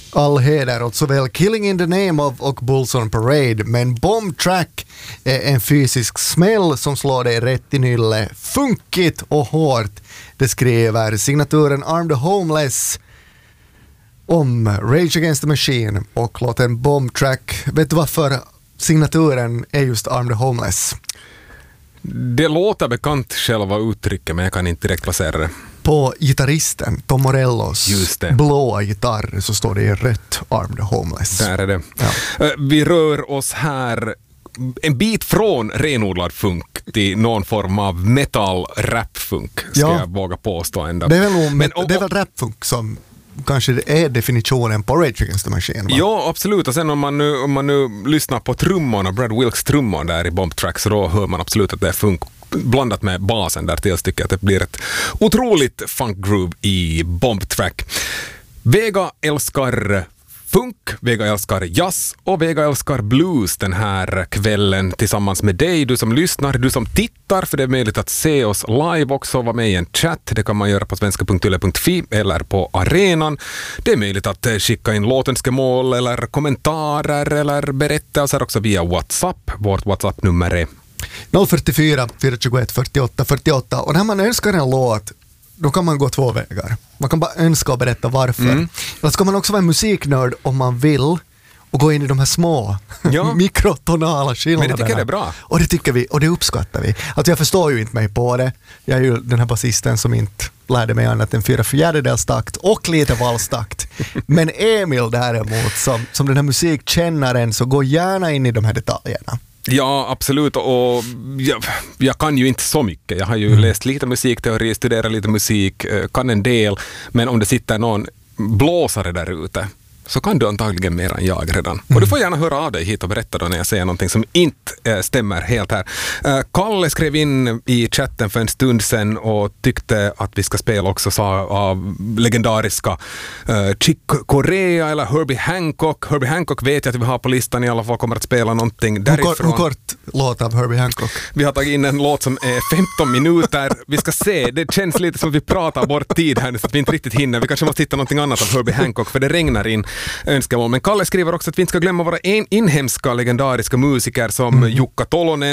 All heder åt såväl Killing in the Name of och Bulls on Parade, men Bomb Track är en fysisk smäll som slår dig rätt i nylle. Funkigt och hårt, det skriver signaturen Arm the Homeless om Rage Against the Machine och låten Bomb Track. Vet du varför signaturen är just Arm the Homeless? Det låter bekant själva uttrycket, men jag kan inte direkt placera det. På gitarristen Tom Morellos blåa gitarr så står det i rött Arm the Homeless. Där är det. Ja. Vi rör oss här en bit från renodlad funk till någon form av metal-rap-funk, ska jag våga påstå ändå. Det är väl rap-funk som kanske är definitionen på Rage Against the Machine, va? Ja, absolut. Och sen om man nu lyssnar på trummorna, Brad Wilks trummor där i Bomb Track, så då hör man absolut att det är funk blandat med basen där till, tycker att det blir ett otroligt funk groove i Bomb Track. Vega älskar funk, Vega älskar jazz och Vega älskar blues den här kvällen tillsammans med dig, du som lyssnar, du som tittar, för det är möjligt att se oss live också, vara med i en chatt, det kan man göra på svenska.yle.fi eller på arenan. Det är möjligt att skicka in låtönskemål eller kommentarer eller berättelser också via WhatsApp. Vårt WhatsApp-nummer är 044 421 48 48, och när man önskar en låt då kan man gå två vägar. Man kan bara önska och berätta varför. Eller ska man också vara en musiknörd om man vill och gå in i de här små mikrotonala skillnaderna. Men det tycker jag är bra. Och det tycker vi, och det uppskattar vi. Alltså jag förstår ju inte mig på det. Jag är ju den här basisten som inte lärde mig annat än 4/4 takt och lite valstakt. Men Emil däremot, som den här musikkännaren, så gå gärna in i de här detaljerna. Ja, absolut, och jag kan ju inte så mycket. Jag har ju läst lite musikteori, studerat lite musik, kan en del, men om det sitter någon blåsare där ute så kan du antagligen mer än jag redan. Och du får gärna höra av dig hit och berätta då när jag säger någonting som inte stämmer helt här. Kalle skrev in i chatten för en stund sedan och tyckte att vi ska spela också av legendariska Chick Corea eller Herbie Hancock. Herbie Hancock vet jag att vi har på listan, i alla fall kommer att spela någonting därifrån. Hur kort låt av Herbie Hancock? Vi har tagit in en låt som är 15 minuter. Vi ska se, det känns lite som att vi pratar bort tid här nu så att vi inte riktigt hinner. Vi kanske måste hitta någonting annat av Herbie Hancock, för det regnar in önskemål. Men Kalle skriver också att vi inte ska glömma våra inhemska legendariska musiker som Jukka Tolonen,